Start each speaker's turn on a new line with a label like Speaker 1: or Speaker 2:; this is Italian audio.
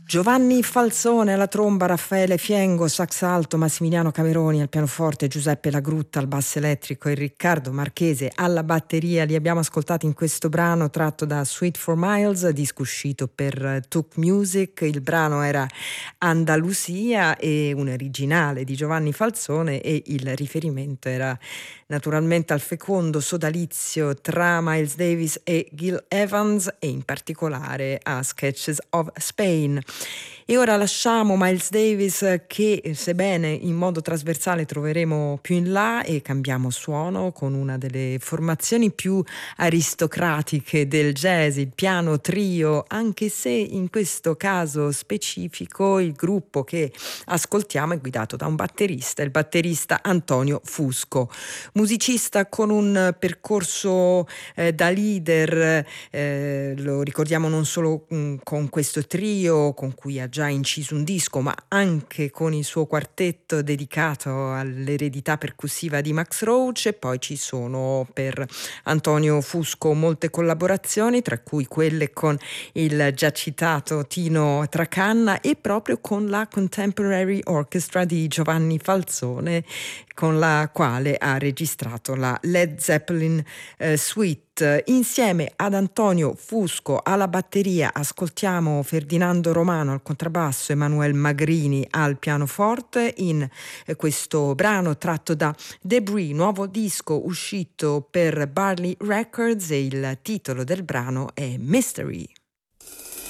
Speaker 1: Giovanni Falzone alla tromba, Raffaele Fiengo, sax alto, Massimiliano Cameroni al pianoforte, Giuseppe Lagrutta al basso elettrico e Riccardo Marchese alla batteria. Li abbiamo ascoltati in questo brano tratto da Sweet for Miles, disco uscito per Tuk Music. Il brano era Andalusia, e un originale di Giovanni Falzone, e il riferimento era naturalmente al fecondo sodalizio tra Miles Davis e Gil Evans, e in particolare a Sketches of Spain. E ora lasciamo Miles Davis, che sebbene in modo trasversale troveremo più in là, e cambiamo suono con una delle formazioni più aristocratiche del jazz, il piano trio, anche se in questo caso specifico il gruppo che ascoltiamo è guidato da un batterista, il batterista Antonio Fusco, musicista con un percorso da leader, lo ricordiamo non solo con questo trio con cui ha già inciso un disco, ma anche con il suo quartetto dedicato all'eredità percussiva di Max Roach. E poi ci sono per Antonio Fusco molte collaborazioni, tra cui quelle con il già citato Tino Tracanna e proprio con la Contemporary Orchestra di Giovanni Falzone, con la quale ha registrato la Led Zeppelin Suite. Insieme ad Antonio Fusco alla batteria ascoltiamo Ferdinando Romano al contrabbasso, Emanuele Magrini al pianoforte, in questo brano tratto da Debris, nuovo disco uscito per Barley Records, e il titolo del brano è Mystery.